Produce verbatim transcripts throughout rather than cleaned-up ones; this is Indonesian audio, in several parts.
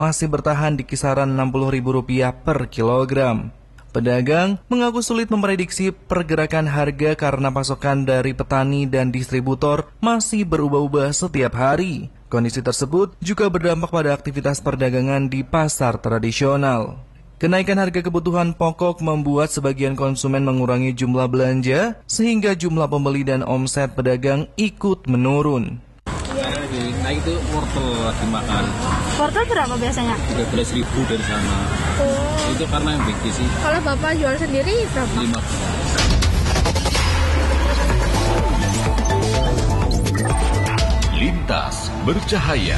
masih bertahan di kisaran enam puluh ribu rupiah per kilogram. Pedagang mengaku sulit memprediksi pergerakan harga karena pasokan dari petani dan distributor masih berubah-ubah setiap hari. Kondisi tersebut juga berdampak pada aktivitas perdagangan di pasar tradisional. Kenaikan harga kebutuhan pokok membuat sebagian konsumen mengurangi jumlah belanja, sehingga jumlah pembeli dan omset pedagang ikut menurun. Naik itu wortel lagi makan. Wortel berapa biasanya? tiga belas ribu dari sana. Oh. Itu karena yang begi sih. Kalau Bapak jual sendiri berapa? lima belas. Lintas bercahaya.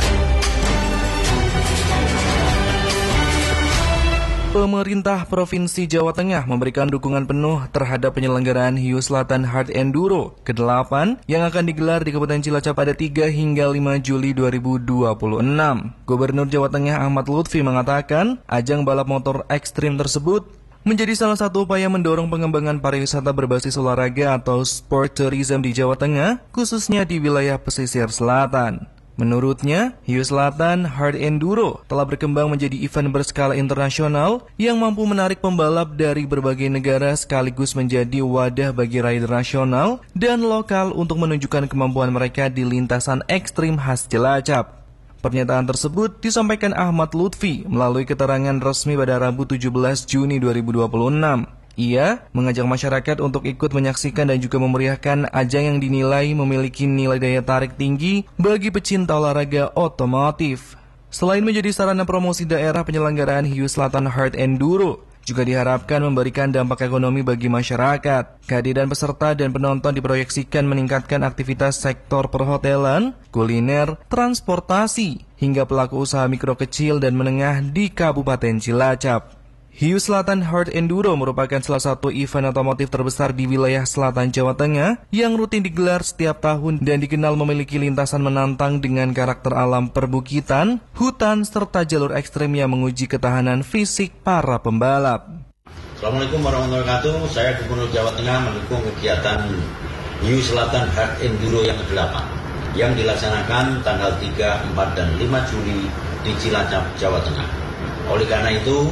Pemerintah Provinsi Jawa Tengah memberikan dukungan penuh terhadap penyelenggaraan Hiu Selatan Hard Enduro kedelapan yang akan digelar di Kabupaten Cilacap pada tiga hingga lima Juli dua ribu dua puluh enam. Gubernur Jawa Tengah Ahmad Lutfi mengatakan, ajang balap motor ekstrim tersebut menjadi salah satu upaya mendorong pengembangan pariwisata berbasis olahraga atau sport tourism di Jawa Tengah, khususnya di wilayah pesisir selatan. Menurutnya, Hiu Selatan Hard Enduro telah berkembang menjadi event berskala internasional yang mampu menarik pembalap dari berbagai negara sekaligus menjadi wadah bagi rider nasional dan lokal untuk menunjukkan kemampuan mereka di lintasan ekstrim khas Cilacap. Pernyataan tersebut disampaikan Ahmad Lutfi melalui keterangan resmi pada Rabu tujuh belas Juni dua ribu dua puluh enam. Ia mengajak masyarakat untuk ikut menyaksikan dan juga memeriahkan ajang yang dinilai memiliki nilai daya tarik tinggi bagi pecinta olahraga otomotif. Selain menjadi sarana promosi daerah, penyelenggaraan Hiu Selatan Hard Enduro juga diharapkan memberikan dampak ekonomi bagi masyarakat. Kehadiran peserta dan penonton diproyeksikan meningkatkan aktivitas sektor perhotelan, kuliner, transportasi, hingga pelaku usaha mikro kecil dan menengah di Kabupaten Cilacap. Hiu Selatan Hard Enduro merupakan salah satu event otomotif terbesar di wilayah selatan Jawa Tengah yang rutin digelar setiap tahun dan dikenal memiliki lintasan menantang dengan karakter alam perbukitan, hutan, serta jalur ekstrem yang menguji ketahanan fisik para pembalap. Assalamualaikum warahmatullahi wabarakatuh. Saya Gubernur Jawa Tengah mendukung kegiatan Hiu Selatan Hard Enduro yang kedelapan yang dilaksanakan tanggal tiga, empat, dan lima Juli di Cilacap, Jawa Tengah. Oleh karena itu,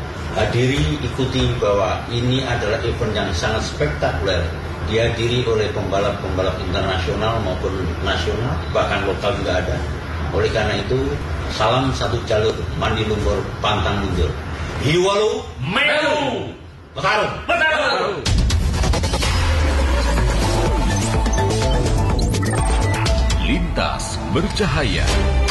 hadiri ikuti bahwa ini adalah event yang sangat spektakuler, dihadiri oleh pembalap-pembalap internasional maupun nasional, bahkan lokal juga ada. Oleh karena itu, salam satu jalur, mandi lumpur, pantang mundur. Hiu walu, melu, bertarung, bertarung. Lintas bercahaya.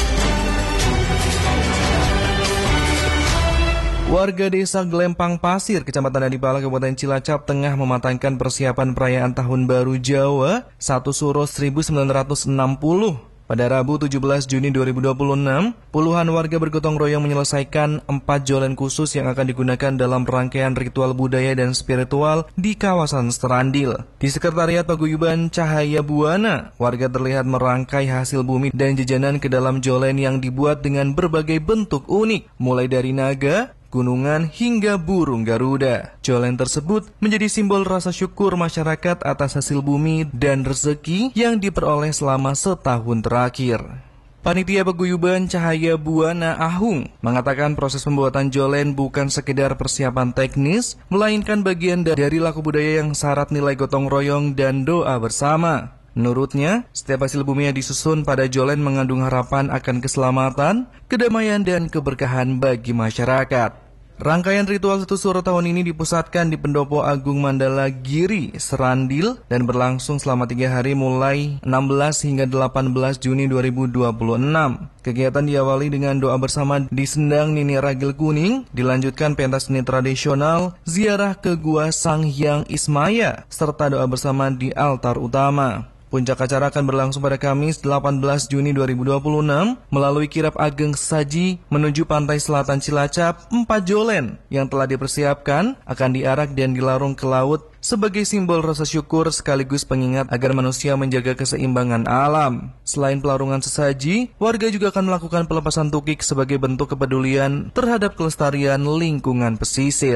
Warga desa Gelempang Pasir, Kecamatan Adipala, Kabupaten Cilacap Tengah mematangkan persiapan perayaan Tahun Baru Jawa satu Suro seribu sembilan ratus enam puluh. Pada Rabu tujuh belas Juni dua ribu dua puluh enam, puluhan warga bergotong royong menyelesaikan empat jolen khusus yang akan digunakan dalam rangkaian ritual budaya dan spiritual di kawasan Serandil. Di Sekretariat Paguyuban Cahaya Buana, warga terlihat merangkai hasil bumi dan jajanan ke dalam jolen yang dibuat dengan berbagai bentuk unik, mulai dari naga, gunungan, hingga burung Garuda. Jolen tersebut menjadi simbol rasa syukur masyarakat atas hasil bumi dan rezeki yang diperoleh selama setahun terakhir. Panitia Paguyuban Cahaya Buana Ahung mengatakan proses pembuatan jolen bukan sekedar persiapan teknis, melainkan bagian dari laku budaya yang syarat nilai gotong royong dan doa bersama. Menurutnya, setiap hasil bumi yang disusun pada jolen mengandung harapan akan keselamatan, kedamaian, dan keberkahan bagi masyarakat. Rangkaian ritual Satu Suro tahun ini dipusatkan di Pendopo Agung Mandala Giri, Serandil, dan berlangsung selama tiga hari mulai enam belas hingga delapan belas Juni dua ribu dua puluh enam. Kegiatan diawali dengan doa bersama di Sendang Nini Ragil Kuning, dilanjutkan pentas seni tradisional, ziarah ke Gua Sang Hyang Ismaya, serta doa bersama di altar utama. Puncak acara akan berlangsung pada Kamis delapan belas Juni dua ribu dua puluh enam melalui kirap ageng sesaji menuju pantai selatan Cilacap. Empat jolen yang telah dipersiapkan akan diarak dan dilarung ke laut sebagai simbol rasa syukur sekaligus pengingat agar manusia menjaga keseimbangan alam. Selain pelarungan sesaji, warga juga akan melakukan pelepasan tukik sebagai bentuk kepedulian terhadap kelestarian lingkungan pesisir.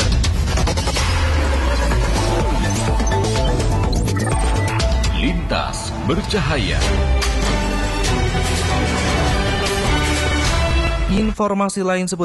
Lintas bercahaya. Informasi lain seputar